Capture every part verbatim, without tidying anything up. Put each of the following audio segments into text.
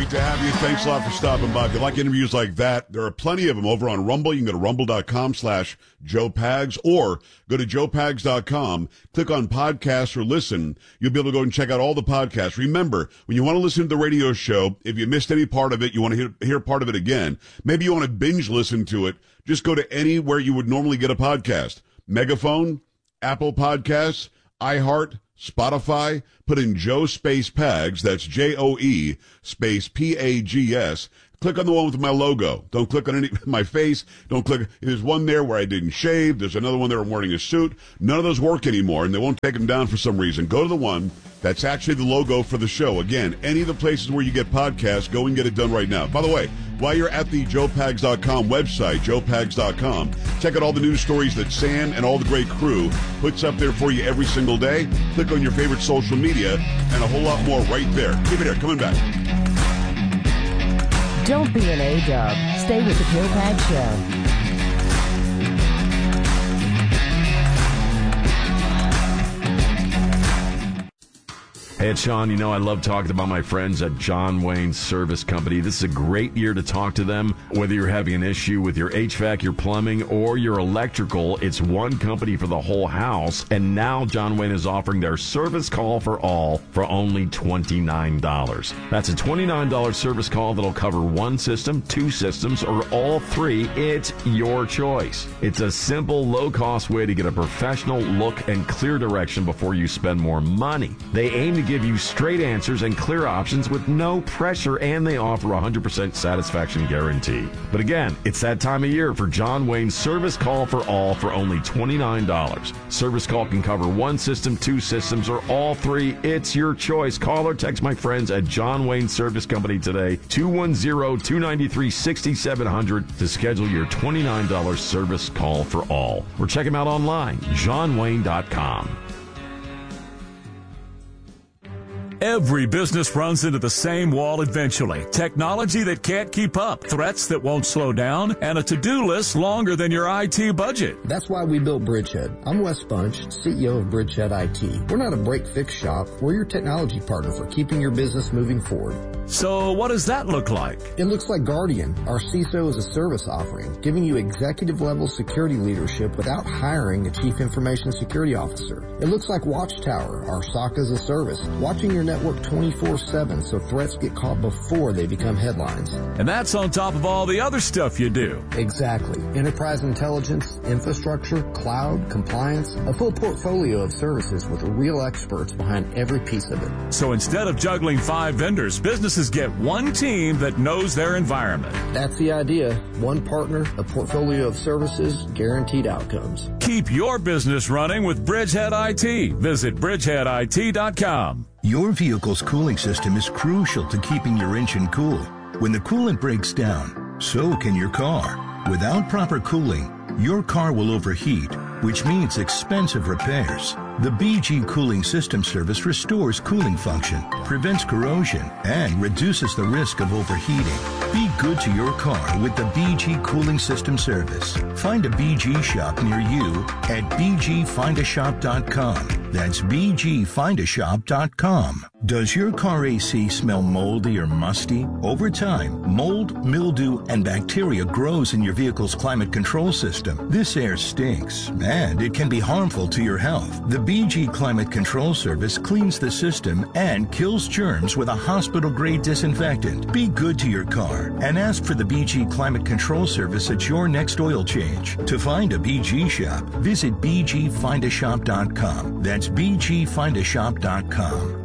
Great to have you. Thanks a lot for stopping by. If you like interviews like that, there are plenty of them over on Rumble. You can go to rumble.com slash Joe Pags or go to joe pags dot com, click on podcasts or listen. You'll be able to go and check out all the podcasts. Remember, when you want to listen to the radio show, if you missed any part of it, you want to hear, hear part of it again, maybe you want to binge listen to it, just go to anywhere you would normally get a podcast. Megaphone, Apple Podcasts, iHeart, Spotify, put in Joe Space Pags, that's J O E space P A G S. Click on the one with my logo. Don't click on any my face. Don't click. There's one there where I didn't shave. There's another one there I'm wearing a suit. None of those work anymore, and they won't take them down for some reason. Go to the one that's actually the logo for the show. Again, any of the places where you get podcasts, go and get it done right now. By the way, while you're at the joe pags dot com website, joe pags dot com, check out all the news stories that Sam and all the great crew puts up there for you every single day. Click on your favorite social media and a whole lot more right there. Keep it here. Coming back. Don't be an A-dub. Stay with the Joe Pags Show. Hey, it's Sean. You know, I love talking about my friends at John Wayne Service Company. This is a great year to talk to them. Whether you're having an issue with your H V A C, your plumbing, or your electrical, it's one company for the whole house. And now John Wayne is offering their service call for all for only twenty-nine dollars. That's a twenty-nine dollars service call that'll cover one system, two systems, or all three. It's your choice. It's a simple, low-cost way to get a professional look and clear direction before you spend more money. They aim to give you straight answers and clear options with no pressure, and they offer a one hundred percent satisfaction guarantee. But again, it's that time of year for John Wayne's Service Call for All for only twenty-nine dollars. Service call can cover one system, two systems, or all three. It's your choice. Call or text my friends at John Wayne Service Company today, two one zero, two nine three, six seven zero zero, to schedule your twenty-nine dollars service call for all. Or check them out online, john wayne dot com. Every business runs into the same wall eventually. Technology that can't keep up, threats that won't slow down, and a to-do list longer than your I T budget. That's why we built Bridgehead. I'm Wes Bunch, C E O of Bridgehead I T. We're not a break-fix shop. We're your technology partner for keeping your business moving forward. So what does that look like? It looks like Guardian, our C I S O as a service offering, giving you executive-level security leadership without hiring a chief information security officer. It looks like Watchtower, our S O C as a service, watching your network twenty-four seven so threats get caught before they become headlines. And that's on top of all the other stuff you do. Exactly. Enterprise intelligence, infrastructure, cloud, compliance, a full portfolio of services with real experts behind every piece of it. So instead of juggling five vendors, businesses get one team that knows their environment. That's the idea. One partner, a portfolio of services, guaranteed outcomes. Keep your business running with Bridgehead I T. Visit bridgehead I T dot com. Your vehicle's cooling system is crucial to keeping your engine cool. When the coolant breaks down, so can your car. Without proper cooling, your car will overheat, which means expensive repairs. The B G Cooling System Service restores cooling function, prevents corrosion, and reduces the risk of overheating. Be good to your car with the B G Cooling System Service. Find a B G shop near you at b g find a shop dot com. That's b g find a shop dot com. Does your car A C smell moldy or musty? Over time, mold, mildew, and bacteria grows in your vehicle's climate control system. This air stinks, and it can be harmful to your health. The B G Climate Control Service cleans the system and kills germs with a hospital-grade disinfectant. Be good to your car and ask for the B G Climate Control Service at your next oil change. To find a B G shop, visit b g find a shop dot com. That's b g find a shop dot com.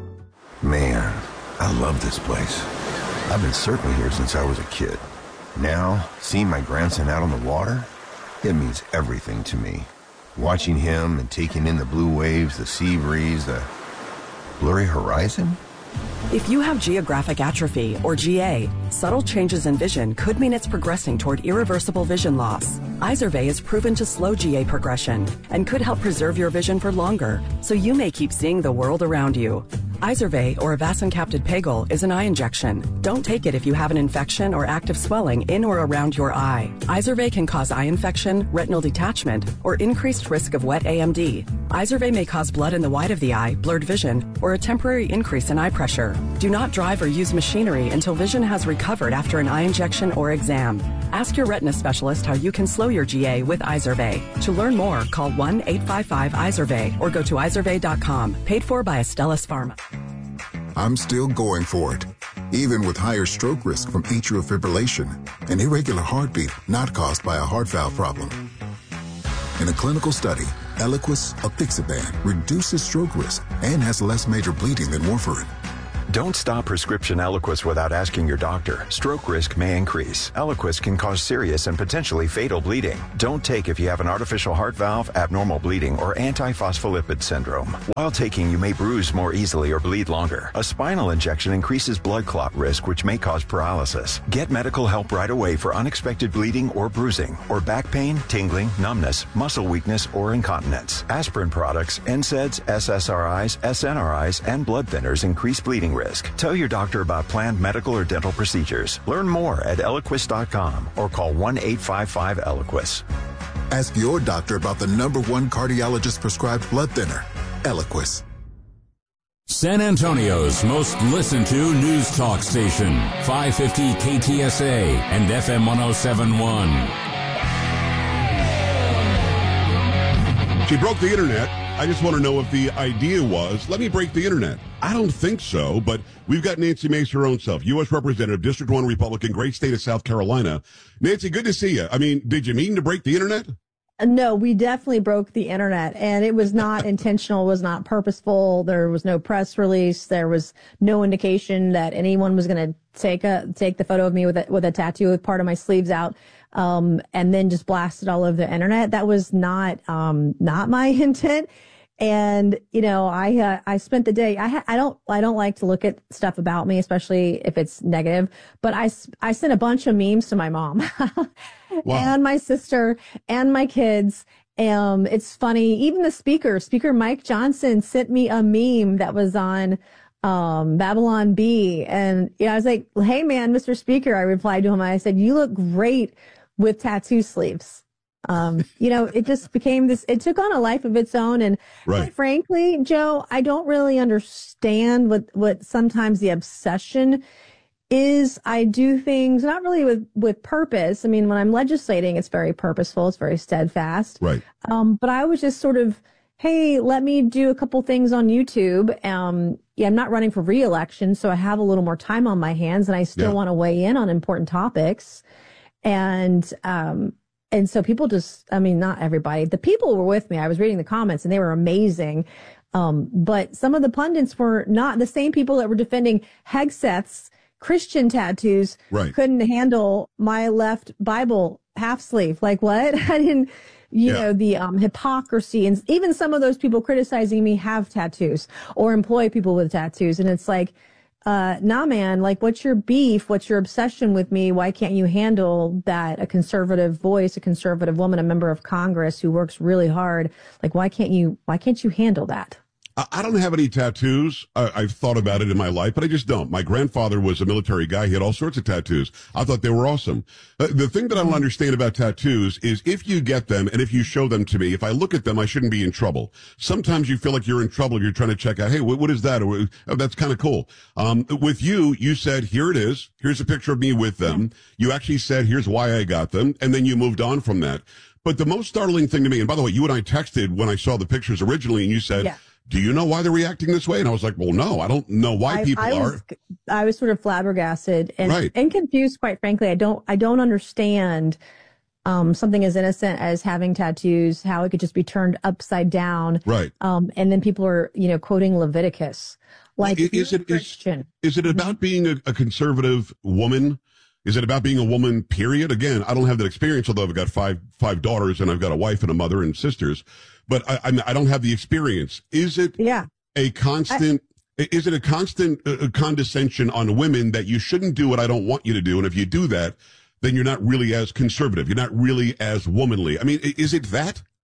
Man, I love this place. I've been surfing here since I was a kid. Now, seeing my grandson out on the water, it means everything to me. Watching him and taking in the blue waves, the sea breeze, the blurry horizon. If you have geographic atrophy, or G A, subtle changes in vision could mean it's progressing toward irreversible vision loss. Izervay is proven to slow G A progression and could help preserve your vision for longer, so you may keep seeing the world around you. Izervay, or avacincaptad pegol, is an eye injection. Don't take it if you have an infection or active swelling in or around your eye. Izervay can cause eye infection, retinal detachment, or increased risk of wet A M D. Izervay may cause blood in the white of the eye, blurred vision, or a temporary increase in eye pressure. Do not drive or use machinery until vision has recovered after an eye injection or exam. Ask your retina specialist how you can slow your G A with Izervay. To learn more, call one eight five five Izervay or go to izervay dot com. Paid for by Astellas Pharma. I'm still going for it, even with higher stroke risk from atrial fibrillation, an irregular heartbeat not caused by a heart valve problem. In a clinical study, Eliquis apixaban reduces stroke risk and has less major bleeding than warfarin. Don't stop prescription Eliquis without asking your doctor. Stroke risk may increase. Eliquis can cause serious and potentially fatal bleeding. Don't take if you have an artificial heart valve, abnormal bleeding, or antiphospholipid syndrome. While taking, you may bruise more easily or bleed longer. A spinal injection increases blood clot risk, which may cause paralysis. Get medical help right away for unexpected bleeding or bruising, or back pain, tingling, numbness, muscle weakness, or incontinence. Aspirin products, N SAIDs, S S R Is, S N R Is, and blood thinners increase bleeding risk. Tell your doctor about planned medical or dental procedures. Learn more at Eliquis dot com or call one eight five five Eliquis. Ask your doctor about the number one cardiologist prescribed blood thinner, Eliquis. San Antonio's most listened to news talk station, five fifty K T S A and F M one oh seven point one. She broke the internet. I just want to know if the idea was, let me break the internet. I don't think so, but we've got Nancy Mace, her own self, U S Representative, District one Republican, great state of South Carolina. Nancy, good to see you. I mean, did you mean to break the internet? No, we definitely broke the internet, and it was not intentional, was not purposeful. There was no press release. There was no indication that anyone was going to take a take the photo of me with a, with a tattoo with part of my sleeves out, um, and then just blast it all over the internet. That was not um, not my intent. And, you know, I, uh, I spent the day, I, ha- I don't, I don't like to look at stuff about me, especially if it's negative, but I, I sent a bunch of memes to my mom wow. and my sister and my kids. Um, it's funny. Even the speaker, Speaker Mike Johnson sent me a meme that was on, um, Babylon Bee. And, you know, I was like, hey man, Mister Speaker, I replied to him. I said, you look great with tattoo sleeves. Um, you know, it just became this, it took on a life of its own. And right. quite frankly, Joe, I don't really understand what, what sometimes the obsession is. I do things not really with, with purpose. I mean, when I'm legislating, it's very purposeful. It's very steadfast. Right. Um, but I was just sort of, hey, let me do a couple things on YouTube. Um, yeah, I'm not running for re-election, so I have a little more time on my hands and I still yeah. want to weigh in on important topics. And, um, And so people just, I mean, not everybody, the people were with me. I was reading the comments and they were amazing. Um, but some of the pundits were not the same people that were defending Hegseth's Christian tattoos. Right. Couldn't handle my left Bible half sleeve. Like what? I didn't, you yeah. know, the um, hypocrisy. And even some of those people criticizing me have tattoos or employ people with tattoos. And it's like, Uh, nah, man, like, what's your beef? What's your obsession with me? Why can't you handle that? A conservative voice, a conservative woman, a member of Congress who works really hard. Like, why can't you, why can't you handle that? I don't have any tattoos. I, I've thought about it in my life, but I just don't. My grandfather was a military guy. He had all sorts of tattoos. I thought they were awesome. Uh, the thing that I don't understand about tattoos is if you get them and if you show them to me, if I look at them, I shouldn't be in trouble. Sometimes you feel like you're in trouble if you're trying to check out, hey, what, what is that? Or, oh, that's kind of cool. Um, with you, you said, here it is. Here's a picture of me with them. You actually said, here's why I got them. And then you moved on from that. But the most startling thing to me, and by the way, you and I texted when I saw the pictures originally, and you said, yeah. do you know why they're reacting this way? And I was like, well, no, I don't know why I, people I was, are. I was sort of flabbergasted and, right. and confused, quite frankly. I don't, I don't understand, um, something as innocent as having tattoos, how it could just be turned upside down. Right. Um, and then people are, you know, quoting Leviticus. Like, well, is it, Christian. Is, is it about being a, a conservative woman? Is it about being a woman, period? Again, I don't have that experience, although I've got five, five daughters and I've got a wife and a mother and sisters. But I, I, I don't have the experience. Is it yeah. a constant, I, is it a constant uh, condescension on women that you shouldn't do what I don't want you to do? And if you do that, then you're not really as conservative. You're not really as womanly. I mean, is it that?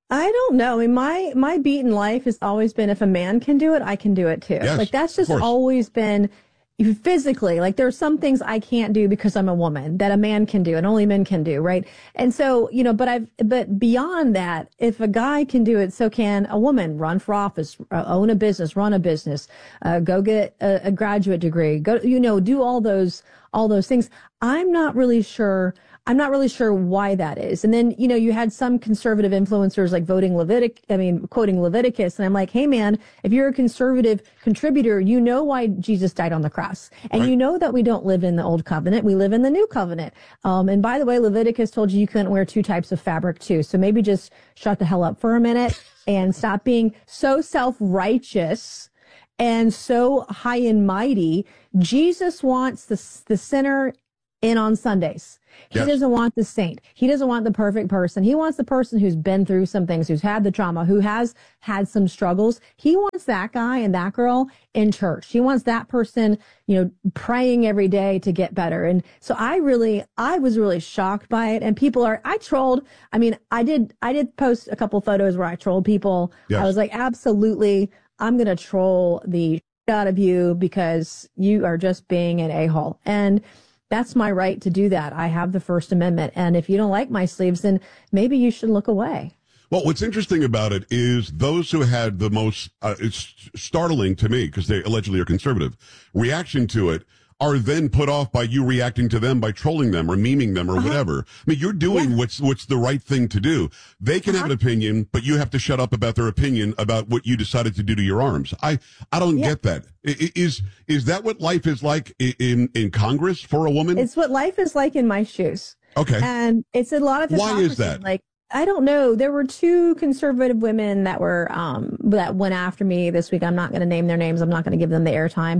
I don't know. I mean, my, my beat in life has always been if a man can do it, I can do it too. Yes, like that's just always been physically, like there are some things I can't do because I'm a woman that a man can do and only men can do. Right. And so, you know, but I've, but beyond that, if a guy can do it, so can a woman. Run for office, uh, own a business, run a business, uh, go get a, a graduate degree, go, you know, do all those, all those things. I'm not really sure. I'm not really sure why that is. And then, you know, you had some conservative influencers like voting Levitic, I mean, quoting Leviticus. And I'm like, hey, man, if you're a conservative contributor, you know why Jesus died on the cross. And right. you know that we don't live in the old covenant. We live in the new covenant. Um, and by the way, Leviticus told you you couldn't wear two types of fabric too. So maybe just shut the hell up for a minute and stop being so self-righteous and so high and mighty. Jesus wants the, the sinner in on Sundays. He yes. doesn't want the saint. He doesn't want the perfect person. He wants the person who's been through some things, who's had the trauma, who has had some struggles. He wants that guy and that girl in church. He wants that person, you know, praying every day to get better. And so I really, I was really shocked by it. And people are, I trolled. I mean, I did, I did post a couple photos where I trolled people. Yes. I was like, absolutely, I'm going to troll the shit out of you because you are just being an a-hole. And that's my right to do that. I have the First Amendment. And if you don't like my sleeves, then maybe you should look away. Well, what's interesting about it is those who had the most, uh, it's startling to me because they allegedly are conservative, reaction to it are then put off by you reacting to them by trolling them or memeing them or uh-huh. whatever. I mean, you're doing yeah. what's what's the right thing to do. They can uh-huh. have an opinion, but you have to shut up about their opinion about what you decided to do to your arms. I, I don't yeah. get that. Is is that what life is like in in Congress for a woman? It's what life is like in my shoes. Okay. And it's a lot of Why is that? Like, I don't know. There were two conservative women that were um that went after me this week. I'm not going to name their names. I'm not going to give them the airtime.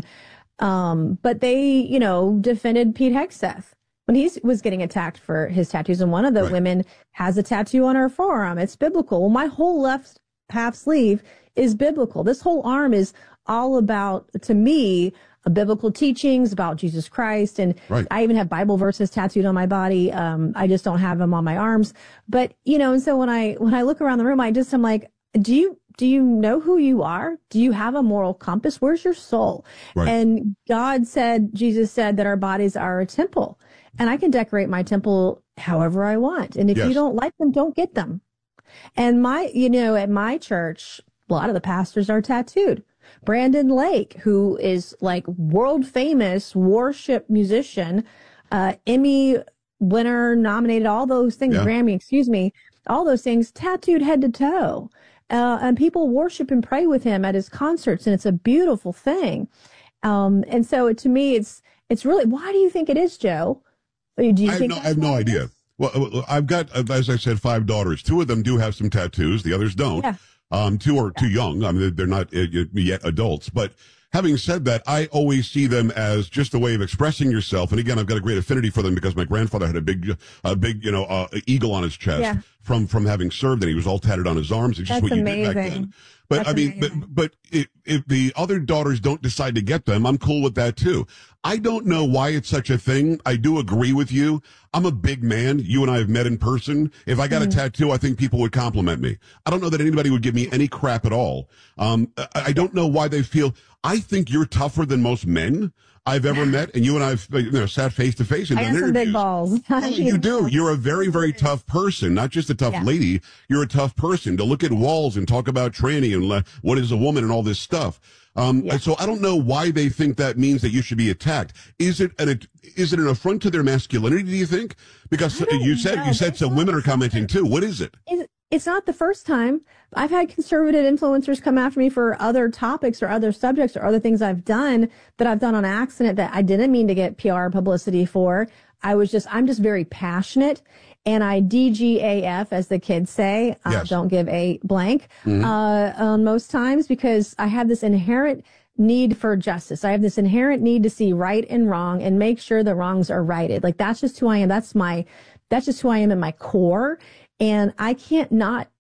Um, but they, you know, defended Pete Hegseth when he was getting attacked for his tattoos. And one of the right. women has a tattoo on her forearm. It's biblical. Well, my whole left half sleeve is biblical. This whole arm is all about, to me, uh, biblical teachings about Jesus Christ. And right. I even have Bible verses tattooed on my body. Um, I just don't have them on my arms. But, you know, and so when I, when I look around the room, I just, I'm like, do you, do you know who you are? Do you have a moral compass? Where's your soul? Right. And God said, Jesus said that our bodies are a temple and I can decorate my temple however I want. And if yes. you don't like them, don't get them. And my, you know, at my church, a lot of the pastors are tattooed. Brandon Lake, who is like world famous worship musician, uh, Emmy winner, nominated, all those things, yeah. Grammy, excuse me, all those things, tattooed head to toe. Uh, and people worship and pray with him at his concerts, and it's a beautiful thing. Um, and so to me, it's it's really, why do you think it is, Joe? Do you I have think no, I have no idea. Well, I've got, as I said, five daughters. Two of them do have some tattoos. The others don't. Yeah. Um, two are too young. I mean, they're not yet adults. But having said that, I always see them as just a way of expressing yourself. And again, I've got a great affinity for them because my grandfather had a big, a big, you know, uh, eagle on his chest yeah. from from having served, and he was all tatted on his arms. It's just That's what you amazing. did back then. But That's I mean, but, but if, if the other daughters don't decide to get them, I'm cool with that too. I don't know why it's such a thing. I do agree with you. I'm a big man. You and I have met in person. If I got mm. a tattoo, I think people would compliment me. I don't know that anybody would give me any crap at all. Um, I, I don't know why they feel, I think you're tougher than most men I've ever met, and you and I've you know, sat face to face in I have some big balls. Oh, you do. You're a very, very tough person. Not just a tough yeah. lady. You're a tough person to look at walls and talk about tranny and le- what is a woman and all this stuff. Um, yeah. So I don't know why they think that means that you should be attacked. Is it an is it an affront to their masculinity? Do you think? Because you said know. you said some women are commenting too. What is it? It's not the first time. I've had conservative influencers come after me for other topics or other subjects or other things I've done that I've done on accident that I didn't mean to get P R publicity for. I was just, I'm just very passionate, and I D G A F, as the kids say. Uh, yes. Don't give a blank, mm-hmm. uh, on most times, because I have this inherent need for justice. I have this inherent need to see right and wrong and make sure the wrongs are righted. Like, that's just who I am. That's my, that's just who I am in my core. And I can't not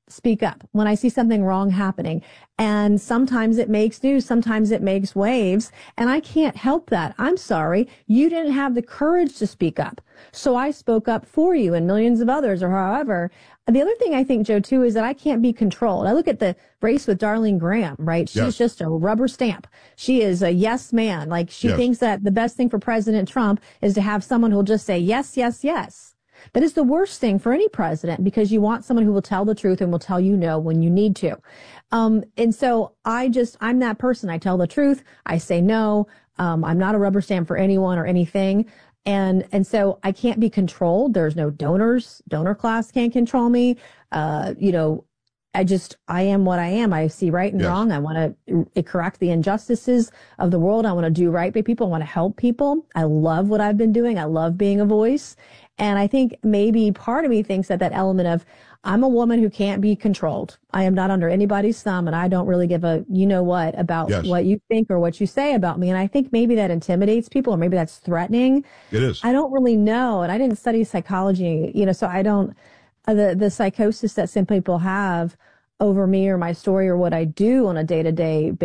speak up when I see something wrong happening. And sometimes it makes news, sometimes it makes waves, and I can't help that. I'm sorry. You didn't have the courage to speak up. So I spoke up for you and millions of others, or however. The other thing I think, Joe, too, is that I can't be controlled. I look at the race with Darlene Graham, right? She's yes. just a rubber stamp. She is a yes man. Like, she yes. thinks that the best thing for President Trump is to have someone who'll just say yes, yes, yes. That is the worst thing for any president, because you want someone who will tell the truth and will tell you no when you need to. Um, and so I just, I'm that person. I tell the truth. I say no. Um, I'm not a rubber stamp for anyone or anything. And, and so I can't be controlled. There's no donors. Donor class can't control me. Uh, you know, I just, I am what I am. I see right and yes. wrong. I want to correct the injustices of the world. I want to do right by people. I want to help people. I love what I've been doing. I love being a voice. And I think maybe part of me thinks that that element of, I'm a woman who can't be controlled. I am not under anybody's thumb, and I don't really give a you know what about yes. what you think or what you say about me. And I think maybe that intimidates people, or maybe that's threatening. It is. I don't really know. And I didn't study psychology, you know, so I don't, uh, the, the psychosis that some people have over me or my story or what I do on a day to day basis.